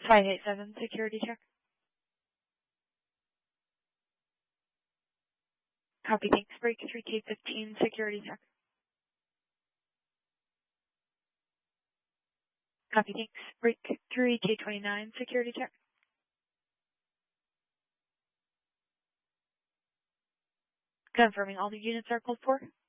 587, security check. Copy, thanks. Break 3K15, security check. Copy, thanks. Break 3K29, security check. Confirming all the units are called for.